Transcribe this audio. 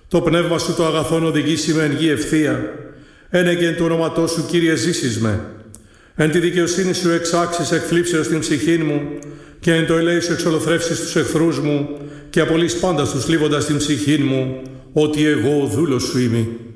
Το πνεύμα σου το αγαθόν οδηγήσει με εν γη ευθεία. Ένε και εν του ονόματός σου, Κύριε, ζήσεις με. Εν τη δικαιοσύνη σου εξάξεις εκ θλίψεως την ψυχή μου και εν το ελέη σου εξολοθρεύσεις τους εχθρούς μου και απολύς πάντα τους θλίβοντας την ψυχή μου, ότι εγώ ο δούλος σου είμαι.